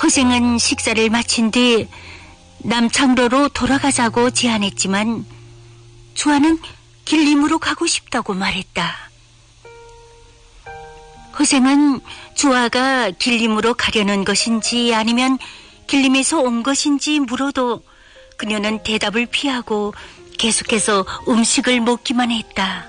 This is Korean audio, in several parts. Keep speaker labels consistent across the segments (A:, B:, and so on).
A: 허생은 식사를 마친 뒤 남창로로 돌아가자고 제안했지만 주아는 길림으로 가고 싶다고 말했다. 허생은 주아가 길림으로 가려는 것인지 아니면 길림에서 온 것인지 물어도 그녀는 대답을 피하고 계속해서 음식을 먹기만 했다.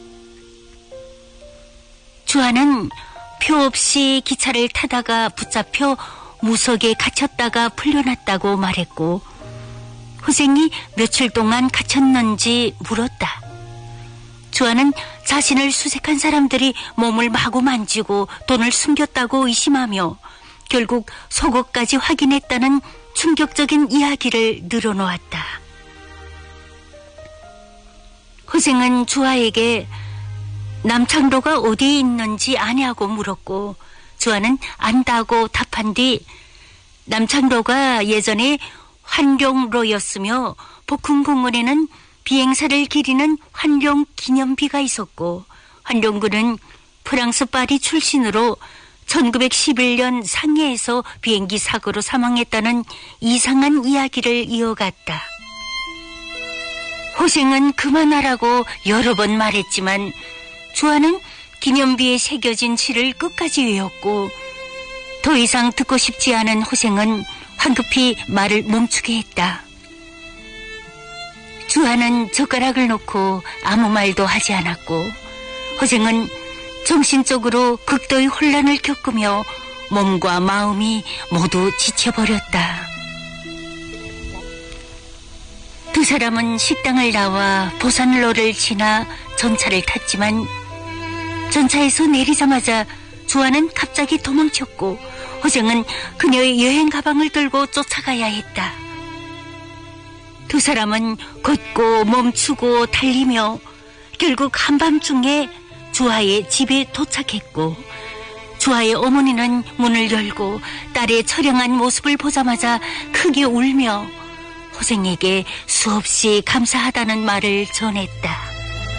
A: 주아는 표 없이 기차를 타다가 붙잡혀 무석에 갇혔다가 풀려났다고 말했고 허생이 며칠 동안 갇혔는지 물었다. 주아는 자신을 수색한 사람들이 몸을 마구 만지고 돈을 숨겼다고 의심하며 결국 속옷까지 확인했다는 충격적인 이야기를 늘어놓았다. 허생은 주아에게 남창로가 어디에 있는지 아냐고 물었고 주아는 안다고 답한 뒤 남창로가 예전에 환룡로였으며 복흥공원에는 비행사를 기리는 환룡 기념비가 있었고 환룡군은 프랑스 파리 출신으로 1911년 상해에서 비행기 사고로 사망했다는 이상한 이야기를 이어갔다. 허생은 그만하라고 여러 번 말했지만 주아는 기념비에 새겨진 시를 끝까지 외웠고 더 이상 듣고 싶지 않은 허생은 황급히 말을 멈추게 했다. 주아는 젓가락을 놓고 아무 말도 하지 않았고 허생은 정신적으로 극도의 혼란을 겪으며 몸과 마음이 모두 지쳐버렸다. 두 사람은 식당을 나와 보산로를 지나 전차를 탔지만 전차에서 내리자마자 주아는 갑자기 도망쳤고 허생은 그녀의 여행 가방을 들고 쫓아가야 했다. 두 사람은 걷고 멈추고 달리며 결국 한밤중에 주아의 집에 도착했고 주아의 어머니는 문을 열고 딸의 처량한 모습을 보자마자 크게 울며 허생에게 수없이 감사하다는 말을 전했다.